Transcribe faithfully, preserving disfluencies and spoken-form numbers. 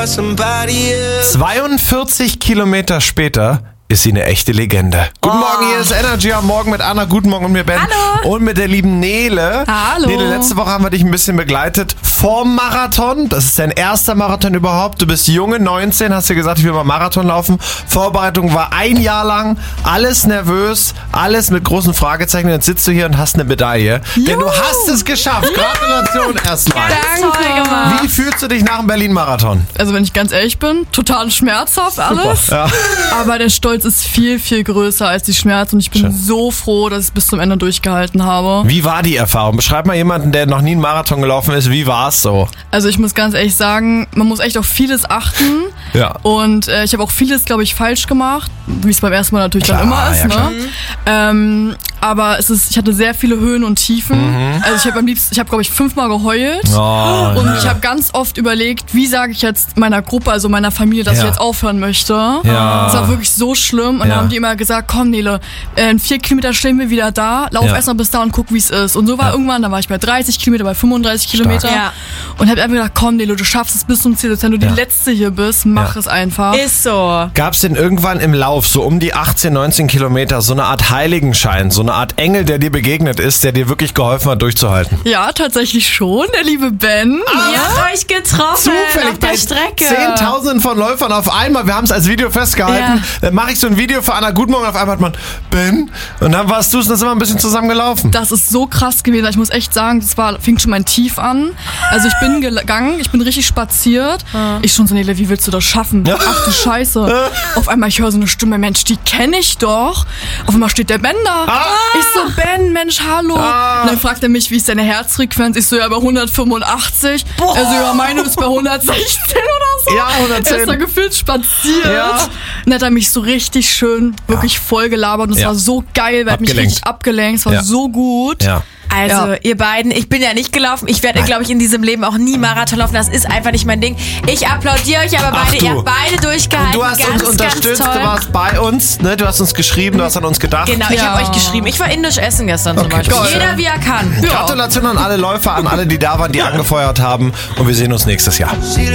zweiundvierzig Kilometer später ist sie eine echte Legende. Guten Oh. Morgen, hier ist Energy am Morgen mit Anna. Guten Morgen und mir Ben. Hallo. Und mit der lieben Nele. Hallo. Nele, letzte Woche haben wir dich ein bisschen begleitet vorm Marathon. Das ist dein erster Marathon überhaupt. Du bist junge, neunzehn, hast dir gesagt, ich will mal Marathon laufen. Vorbereitung war ein Jahr lang. Alles nervös, alles mit großen Fragezeichen. Jetzt sitzt du hier und hast eine Medaille. Juhu. Denn du hast es geschafft. Gratulation erstmal. Danke. Wie fühlst du dich nach dem Berlin-Marathon? Also wenn ich ganz ehrlich bin, total schmerzhaft alles. Ja. Aber der Stolz ist viel, viel größer als die Schmerz und ich bin Schön. so froh, dass ich bis zum Ende durchgehalten habe. Wie war die Erfahrung? Beschreib mal jemanden, der noch nie einen Marathon gelaufen ist. Wie war es so? Also ich muss ganz ehrlich sagen, man muss echt auf vieles achten. Ja. Und äh, ich habe auch vieles, glaube ich, falsch gemacht, wie es beim ersten Mal natürlich Klar, dann immer ist. ja, klar. Ne? Ähm, aber es ist, ich hatte sehr viele Höhen und Tiefen. Mhm. Also ich habe am liebsten, ich habe glaube ich fünfmal geheult. Oh, Und ja. ich habe ganz oft überlegt, wie sage ich jetzt meiner Gruppe, also meiner Familie, dass Ja. ich jetzt aufhören möchte. Ja. Das war wirklich so schlimm. Und Ja. dann haben die immer gesagt, komm Nele, in vier Kilometer stehen wir wieder da, lauf Ja. erst mal bis da und guck, wie es ist. Und so war Ja. irgendwann, da war ich bei dreißig Kilometer, bei fünfunddreißig Kilometer. Ja. Und habe einfach gedacht, komm Nele, du schaffst es bis zum Ziel. Selbst wenn du Ja. die Letzte hier bist, mach Ja. es einfach. Ist so. Gab es denn irgendwann im Lauf, so um die achtzehn, neunzehn Kilometer, so eine Art Heiligenschein, so eine Art Engel, der dir begegnet ist, der dir wirklich geholfen hat, durchzuhalten? Ja, tatsächlich schon, der liebe Ben. Ihr habt euch getroffen Zufällig auf der bei Strecke. Zehntausenden von Läufern auf einmal. Wir haben es als Video festgehalten. Ja. Dann mache ich so ein Video für Anna. Guten Morgen. Auf einmal hat man Ben. Und dann warst du es und dann sind wir ein bisschen zusammen gelaufen. Das ist so krass gewesen. Ich muss echt sagen, das war, fing schon mein Tief an. Also ich bin gegangen, ich bin richtig spaziert. Ich schon so, Nele, wie willst du das schaffen? Ach du Scheiße. Auf einmal, ich höre so eine Stimme, Mensch, die kenne ich doch. Auf einmal steht der Ben da. Ah. Ich so, Ben, Mensch, hallo. Ah. Und dann fragt er mich, wie ist deine Herzfrequenz? Ich so, ja, bei hundertfünfundachtzig. Boah. Also, ja, meine ist bei hundertsechzehn oder so. Ja, hundertzehn. Er ist da gefühlt spaziert. Ja. Und dann hat er mich so richtig schön, wirklich voll gelabert. Und es Ja. war so geil, weil er hat mich Abgelenkt. richtig abgelenkt. Es war Ja. so gut. Ja. Also, Ja. ihr beiden, ich bin ja nicht gelaufen. Ich werde, glaube ich, in diesem Leben auch nie Marathon laufen. Das ist einfach nicht mein Ding. Ich applaudiere euch aber Ach beide. du. Ihr habt beide durchgehalten. Du hast ganz, uns unterstützt, ganz toll. du warst bei uns, ne? Du hast uns geschrieben, du hast an uns gedacht. Genau, ich Ja. habe euch geschrieben. Ich war indisch essen gestern zum Okay, Beispiel. toll. Jeder wie er kann. Gratulation an alle Läufer, an alle, die da waren, die angefeuert haben. Und wir sehen uns nächstes Jahr.